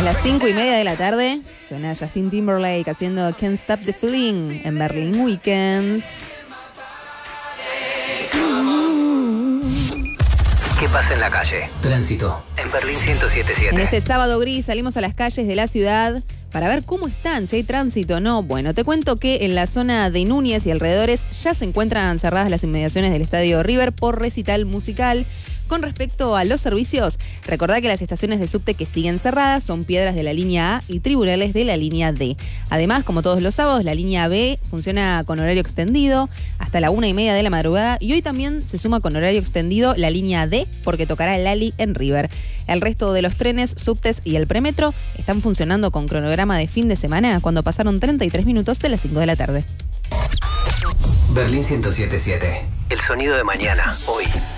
las 5:30 de la tarde suena Justin Timberlake haciendo Can't Stop the Feeling en Berlin Weekends. ¿Qué pasa en la calle? Tránsito en Berlín 107.7. En este sábado gris salimos a las calles de la ciudad para ver cómo están, si hay tránsito o no. Bueno, te cuento que en la zona de Núñez y alrededores ya se encuentran cerradas las inmediaciones del Estadio River por recital musical. Con respecto a los servicios, recordá que las estaciones de subte que siguen cerradas son Piedras de la línea A y Tribunales de la línea D. Además, como todos los sábados, la línea B funciona con horario extendido hasta la 1:30 de la madrugada y hoy también se suma con horario extendido la línea D porque tocará el Ali en River. El resto de los trenes, subtes y el premetro están funcionando con cronograma de fin de semana cuando pasaron 33 minutos de las 5 de la tarde. Berlín 107.7. El sonido de mañana, hoy.